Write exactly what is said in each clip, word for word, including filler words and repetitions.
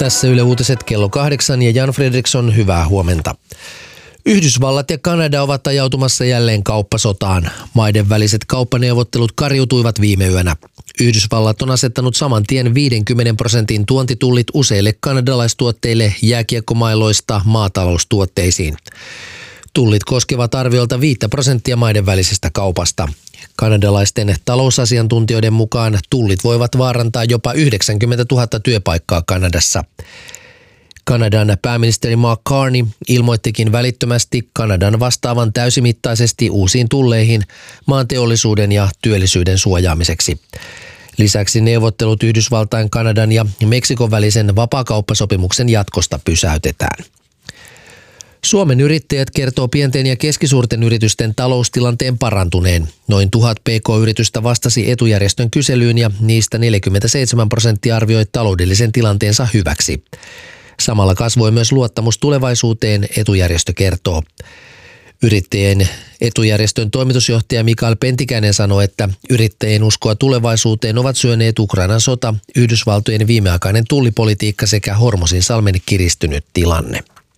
Tässä Yle Uutiset kello kahdeksan ja Jan Fredriksson, hyvää huomenta. Yhdysvallat ja Kanada ovat ajautumassa jälleen kauppasotaan. Maiden väliset kauppaneuvottelut karjutuivat viime yönä. Yhdysvallat on asettanut saman tien viidenkymmenen prosentin tuontitullit useille kanadalaistuotteille jääkiekkomailoista maataloustuotteisiin. Tullit koskevat arviolta viittä prosenttia maiden välisestä kaupasta. Kanadalaisten talousasiantuntijoiden mukaan tullit voivat vaarantaa jopa yhdeksänkymmentätuhatta työpaikkaa Kanadassa. Kanadan pääministeri Mark Carney ilmoittikin välittömästi Kanadan vastaavan täysimittaisesti uusiin tulleihin maan teollisuuden ja työllisyyden suojaamiseksi. Lisäksi neuvottelut Yhdysvaltain, Kanadan ja Meksikon välisen vapaakauppasopimuksen jatkosta pysäytetään. Suomen yrittäjät kertoo pienten ja keskisuurten yritysten taloustilanteen parantuneen. Noin tuhat pk-yritystä vastasi etujärjestön kyselyyn ja niistä neljäkymmentäseitsemän prosenttia arvioi taloudellisen tilanteensa hyväksi. Samalla kasvoi myös luottamus tulevaisuuteen, etujärjestö kertoo. Yrittäjien etujärjestön toimitusjohtaja Mikael Pentikäinen sanoi, että yrittäjien uskoa tulevaisuuteen ovat syöneet Ukrainan sota, Yhdysvaltojen viimeaikainen tullipolitiikka sekä Hormuzinsalmen kiristynyt tilanne.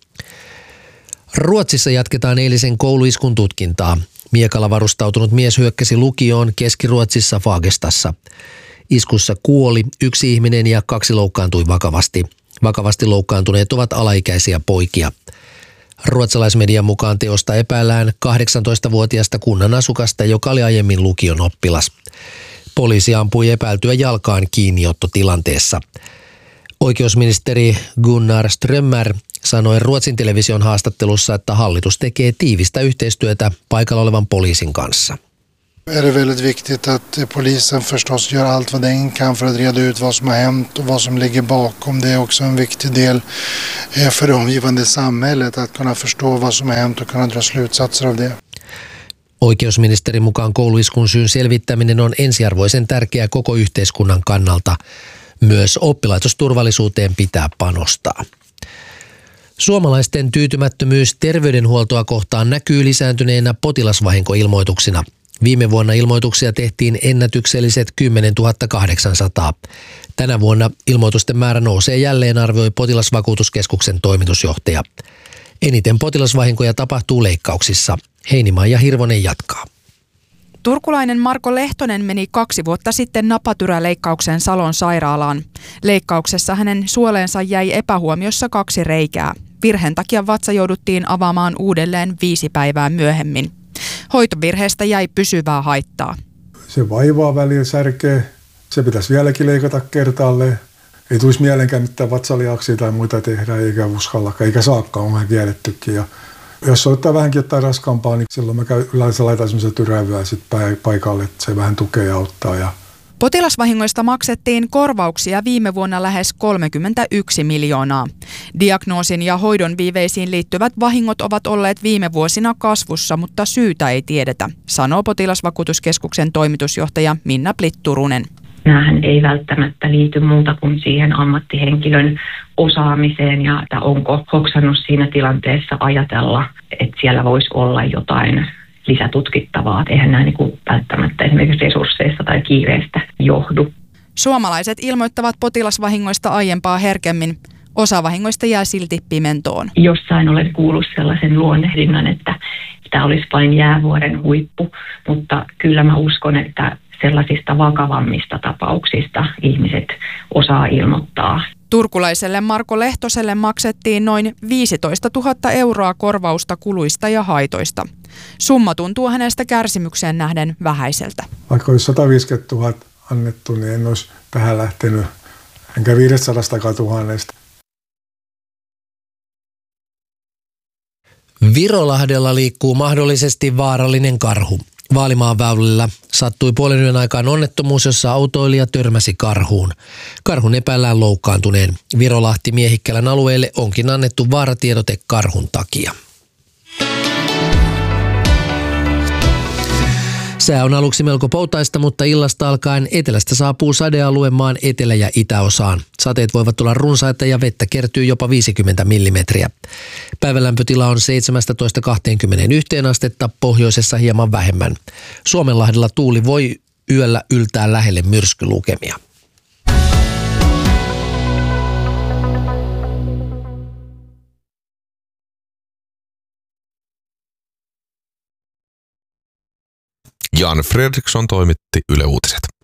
Ruotsissa jatketaan eilisen kouluiskun tutkintaa. Miekalla varustautunut mies hyökkäsi lukioon Keski-Ruotsissa Fagerstassa. Iskussa kuoli yksi ihminen ja kaksi loukkaantui vakavasti. Vakavasti loukkaantuneet ovat alaikäisiä poikia. Ruotsalaismedian mukaan teosta epäillään kahdeksantoistavuotiaasta kunnan asukasta, joka oli aiemmin lukion oppilas. Poliisi ampui epäiltyä jalkaan kiinniottotilanteessa. Oikeusministeri Gunnar Strömmer sanoi Ruotsin television haastattelussa, että hallitus tekee tiivistä yhteistyötä paikalla olevan poliisin kanssa. Är det väldigt viktigt att polisen förstås gör allt vad den kan för att reda ut vad som har hänt och vad som ligger bakom. Det är också en viktig del för det omgivande samhället att kunna förstå vad som har hänt och kunna dra slutsatser av det. Oikeusministerin mukaan kouluiskun syyn selvittäminen on ensiarvoisen tärkeää koko yhteiskunnan kannalta. Myös oppilaitosturvallisuuteen pitää panostaa. Suomalaisten tyytymättömyys terveydenhuoltoa kohtaan näkyy lisääntyneenä potilasvahinkoilmoituksina. Viime vuonna ilmoituksia tehtiin ennätykselliset kymmenentuhatta kahdeksansataa. Tänä vuonna ilmoitusten määrä nousee jälleen, arvioi Potilasvakuutuskeskuksen toimitusjohtaja. Eniten potilasvahinkoja tapahtuu leikkauksissa. Heinimaa Hirvonen jatkaa. Turkulainen Marko Lehtonen meni kaksi vuotta sitten napatyräleikkaukseen Salon sairaalaan. Leikkauksessa hänen suoleensa jäi epähuomiossa kaksi reikää. Virheen takia vatsa jouduttiin avaamaan uudelleen viisi päivää myöhemmin. Hoitovirheestä jäi pysyvää haittaa. Se vaivaa välillä, särkee. Se pitäisi vieläkin leikata kertaalleen. Ei tulisi mielenkään mitään vatsaliaksia tai muita tehdä, eikä uskallakaan, eikä saakkaan, on vähän kiellettykin. Ja jos ottaa vähänkin jotain raskaampaa, niin silloin mä käyn, yleensä laitan semmoisen tyrävyä sit paikalle, että se vähän tukee ja auttaa. Ja potilasvahingoista maksettiin korvauksia viime vuonna lähes kolmekymmentäyksi miljoonaa. Diagnoosin ja hoidon viiveisiin liittyvät vahingot ovat olleet viime vuosina kasvussa, mutta syytä ei tiedetä, sanoo Potilasvakuutuskeskuksen toimitusjohtaja Minna Plitt-Turunen. Nämähän ei välttämättä liity muuta kuin siihen ammattihenkilön osaamiseen ja että onko hoksannut siinä tilanteessa ajatella, että siellä voisi olla jotain lisätutkittavaa. Eihän nämä niin kuin välttämättä esimerkiksi resursseista tai kiireestä johdu. Suomalaiset ilmoittavat potilasvahingoista aiempaa herkemmin. Osa vahingoista jää silti pimentoon. Jossain olen kuullut sellaisen luonnehdinnan, että tämä olisi vain jäävuoren huippu, mutta kyllä mä uskon, että sellaisista vakavammista tapauksista ihmiset osaa ilmoittaa. Turkulaiselle Marko Lehtoselle maksettiin noin viisitoistatuhatta euroa korvausta kuluista ja haitoista. Summa tuntuu hänestä kärsimykseen nähden vähäiseltä. Vaikka olisi sataviisikymmentätuhatta annettu, niin en olisi tähän lähtenyt, enkä viisisataa tuhannesta. Virolahdella liikkuu mahdollisesti vaarallinen karhu. Vaalimaan väylillä sattui puolen yön aikaan onnettomuus, jossa autoilija törmäsi karhuun. Karhun epäillään loukkaantuneen. Virolahti Miehikkälän alueelle onkin annettu vaaratiedote karhun takia. Sää on aluksi melko poutaista, mutta illasta alkaen etelästä saapuu sadealue maan etelä- ja itäosaan. Sateet voivat olla runsaita ja vettä kertyy jopa viisikymmentä millimetriä. Päivälämpötila on seitsemästätoista kaksikymmentäyksi astetta, pohjoisessa hieman vähemmän. Suomenlahdella tuuli voi yöllä yltää lähelle myrskylukemia. Jan Fredriksson toimitti Yle Uutiset.